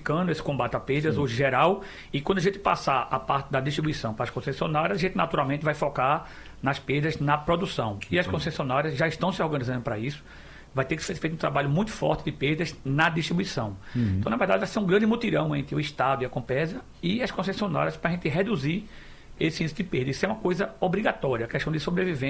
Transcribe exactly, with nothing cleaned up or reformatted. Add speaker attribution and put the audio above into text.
Speaker 1: intensificando esse combate a perdas, o geral, e quando a gente passar a parte da distribuição para as concessionárias, a gente naturalmente vai focar nas perdas na produção. E as concessionárias já estão se organizando para isso. Vai ter que ser feito um trabalho muito forte de perdas na distribuição. Uhum. Então, na verdade, vai ser um grande mutirão entre o Estado e a Compesa e as concessionárias para a gente reduzir esse índice de perda. Isso é uma coisa obrigatória, a questão de sobrevivência.